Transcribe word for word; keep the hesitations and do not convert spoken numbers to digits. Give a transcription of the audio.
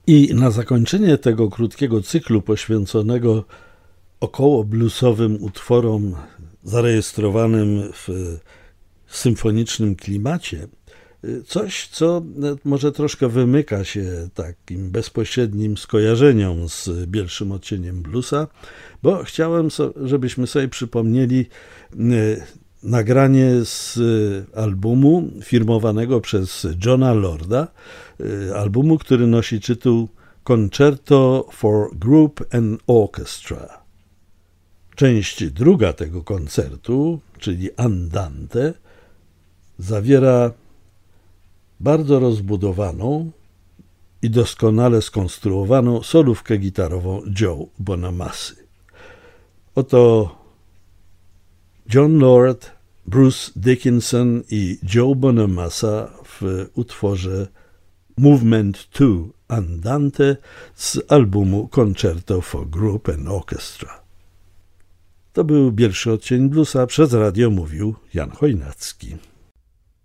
I na zakończenie tego krótkiego cyklu poświęconego około bluesowym utworom zarejestrowanym w symfonicznym klimacie, coś, co może troszkę wymyka się takim bezpośrednim skojarzeniom z Bielszym odcieniem bluesa, bo chciałem, żebyśmy sobie przypomnieli nagranie z albumu firmowanego przez Johna Lorda, albumu, który nosi tytuł Concerto for Group and Orchestra. Część druga tego koncertu, czyli Andante, zawiera bardzo rozbudowaną i doskonale skonstruowaną solówkę gitarową Joe Bonamassy. Oto Jon Lord, Bruce Dickinson i Joe Bonamassa w utworze Movement two Andante z albumu Concerto for Group and Orchestra. To był Bielszy odcień bluesa, przez radio mówił Jan Chojnacki.